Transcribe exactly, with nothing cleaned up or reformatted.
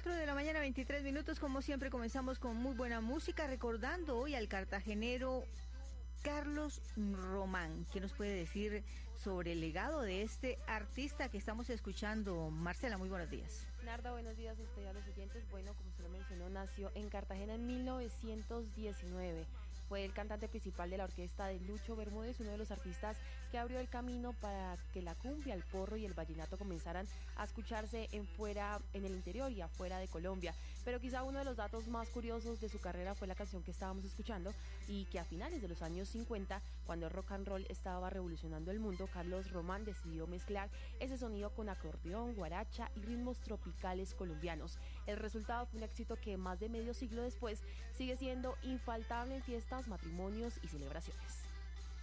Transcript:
cuatro de la mañana, veintitrés minutos. Como siempre, comenzamos con muy buena música, recordando hoy al cartagenero Carlos Román. ¿Qué nos puede decir sobre el legado de este artista que estamos escuchando? Marcela, muy buenos días. Narda, buenos días a usted y a los oyentes. Bueno, como se lo mencionó, nació en Cartagena en mil novecientos diecinueve. Fue el cantante principal de la orquesta de Lucho Bermúdez, uno de los artistas que abrió el camino para que la cumbia, el porro y el vallenato comenzaran a escucharse en fuera, en el interior y afuera de Colombia. Pero quizá uno de los datos más curiosos de su carrera fue la canción que estábamos escuchando, y que a finales de los años cincuenta, cuando el rock and roll estaba revolucionando el mundo, Carlos Román decidió mezclar ese sonido con acordeón, guaracha y ritmos tropicales colombianos. El resultado fue un éxito que más de medio siglo después sigue siendo infaltable en fiestas, matrimonios y celebraciones.